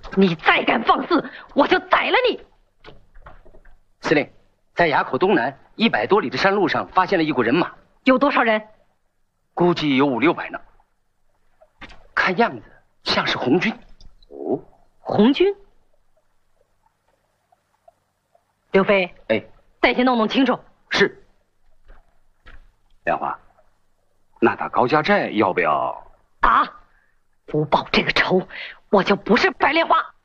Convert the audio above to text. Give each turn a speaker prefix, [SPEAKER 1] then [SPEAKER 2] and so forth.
[SPEAKER 1] 你再敢放肆，我就宰了你！
[SPEAKER 2] 司令，在垭口东南100多里的山路上发现了一股人马，
[SPEAKER 1] 有多少人？
[SPEAKER 2] 估计有500-600呢。看样子像是红军。
[SPEAKER 1] 哦，红军。刘飞，
[SPEAKER 2] 哎，
[SPEAKER 1] 再去弄弄清楚。
[SPEAKER 2] 是。
[SPEAKER 3] 莲花，那打高家寨要不要？
[SPEAKER 1] 打！不报这个仇，我就不是白莲花。